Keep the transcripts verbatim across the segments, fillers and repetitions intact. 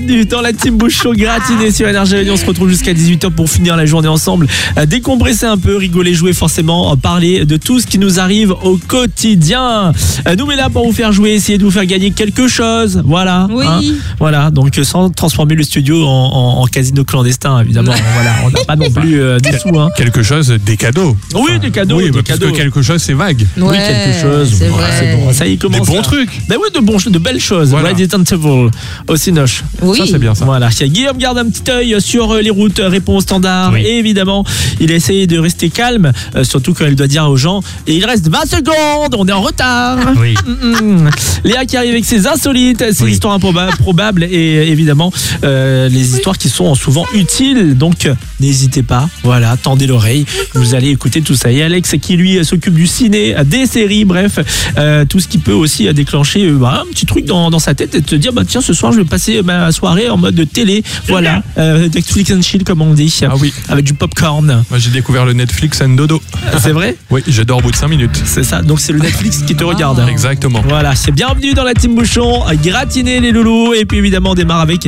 Dans la team Bouchon gratinée sur Énergie Radio, on se retrouve jusqu'à dix-huit heures pour finir la journée ensemble, décompresser un peu, rigoler, jouer forcément, parler de tout ce qui nous arrive au quotidien. Nous mais là pour vous faire jouer, essayer de vous faire gagner quelque chose, voilà. Oui. Hein, voilà, donc sans transformer le studio en, en, en casino clandestin évidemment. Voilà, on n'a pas non plus euh, des sous. Hein. Quelque chose, des cadeaux. Oui, Enfin, des cadeaux. Oui, des parce cadeaux. que quelque chose, c'est vague. Ouais, oui, quelque chose. c'est Voilà, vrai. c'est bon, ça y est, commence. Des bons là. trucs. Ben oui, de, bons, de belles choses. Voilà. Resident Evil au Cinoche. Oui. Ça, c'est bien ça. Voilà, Guillaume garde un petit œil sur les routes, répond au standard. Oui. Et évidemment, il essaye de rester calme, euh, surtout quand il doit dire aux gens. Et il reste vingt secondes, on est en retard. Oui. Mm-mm. Léa qui arrive avec ses insolites, ses Oui. histoires improbables probables et évidemment euh, les histoires qui sont souvent utiles. Donc euh, n'hésitez pas, voilà, tendez l'oreille, vous allez écouter tout ça. Et Alex qui lui euh, s'occupe du ciné, euh, des séries, bref, euh, tout ce qui peut aussi euh, déclencher euh, bah, un petit truc dans, dans sa tête et te dire bah tiens ce soir je vais passer ma soirée en mode télé, voilà, euh, Netflix and chill comme on dit, Ah oui. avec du popcorn. Moi, j'ai découvert le Netflix and dodo. C'est vrai? Oui, je dors au bout de cinq minutes. C'est ça, donc c'est le Netflix qui te regarde. Exactement. Voilà, c'est bienvenue dans la team Bouchon, gratiner les loulous et puis évidemment on démarre avec.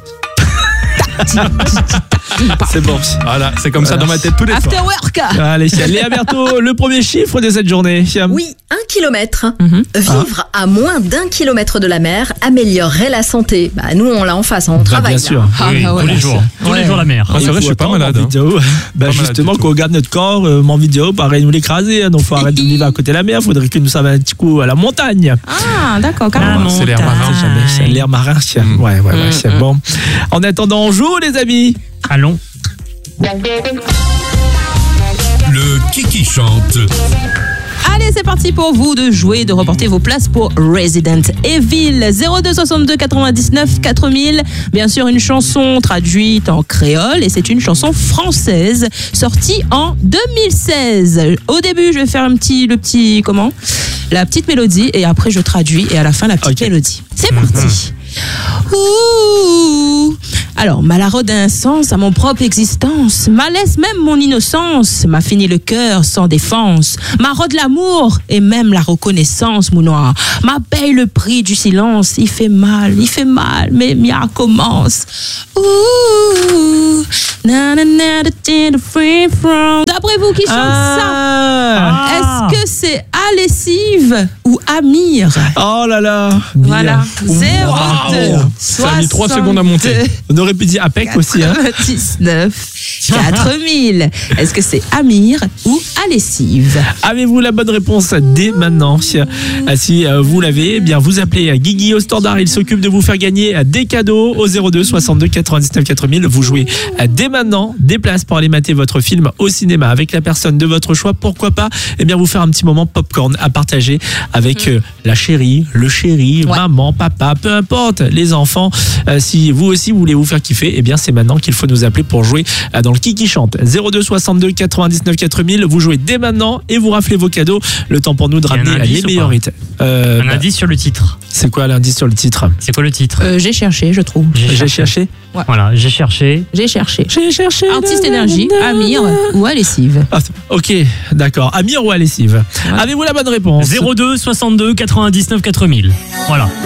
C'est bon. Voilà, c'est comme ça Voilà. dans ma tête tous les After soirs. work. Allez, Léa Berthaud, le premier chiffre de cette journée. Oui, un kilomètre. Mhm. Vivre à moins d'un kilomètre de la mer améliorerait la santé. Bah, nous, on l'a en face, on Bah, travaille. bien là. sûr. Ah, Oui, bah, tous voilà, les jours. c'est- Tous ouais. les jours la mer. Ah, c'est vrai, je suis pas malade. En hein. vidéo, bah, Pas malade justement, du quand tout. on regarde notre corps, euh, en vidéo, pareil, nous l'écraser. hein, Donc, faut arrêter de vivre à côté de la mer. Faudrait que nous sommes un petit coup à la montagne. Ah, d'accord, La carrément. c'est l'air marin, montagne. Jamais. C'est l'air marin. c'est- Mm. Ouais, ouais, ouais, Mm, c'est mm. bon. En attendant, on joue, les amis. Allons. Le Kiki chante. Allez, c'est parti pour vous de jouer, de remporter vos places pour Resident Evil. zéro deux soixante-deux quatre-vingt-dix-neuf quatre mille. Bien sûr, une chanson traduite en créole et c'est une chanson française sortie en deux mille seize. Au début, je vais faire un petit, le petit, comment? La petite mélodie et après je traduis et à la fin la petite Ok. mélodie. C'est parti. Ouh. Alors, malarode un sens à mon propre existence, malaise même mon innocence, m'a fini le cœur sans défense, maraude l'amour et même la reconnaissance, mon noir, m'a paye le prix du silence, il fait mal, il fait mal, mais mia commence. Ouh, na na na da da da free from. D'après vous qui chante ça, Ah. est-ce que c'est Alessive ou Amir? Oh là là. Voilà, Bien. zéro Wow. Ça a mis trois secondes à monter. On aurait pu dire APEC aussi. Hein. quatre-vingt-dix-neuf quatre mille. Est-ce que c'est Amir ou Alessive? Avez-vous la bonne réponse dès maintenant? Ah, si euh, vous l'avez, eh bien vous appelez Guigui au standard. Il s'occupe de vous faire gagner des cadeaux au zéro deux soixante-deux quatre-vingt-dix-neuf quatre mille. Vous jouez dès maintenant des places pour aller mater votre film au cinéma avec la personne de votre choix. Pourquoi pas eh bien vous faire un petit moment popcorn à partager avec euh, la chérie, le chéri, Ouais. maman, papa, peu importe, les enfants. Euh, si vous aussi vous voulez vous faire kiffer, eh bien c'est maintenant qu'il faut nous appeler pour jouer euh, dans le Kiki chante. zéro deux soixante-deux quatre-vingt-dix-neuf quatre mille. Vous jouez dès maintenant et vous raflez vos cadeaux. Le temps pour nous de Il y a un ramener indice les ou meilleurs pas hits. Euh, Un bah, indice sur le titre. c'est quoi l'indice sur le titre? C'est quoi le titre? Euh, j'ai cherché, je trouve. J'ai cherché. Voilà, j'ai cherché. J'ai cherché. J'ai cherché. Artiste énergie, Amir ou Alessive? Ah, ok, d'accord. Amir ou Alessive? Avez-vous la bonne réponse? zéro deux soixante-deux quatre-vingt-dix-neuf quatre mille. Voilà.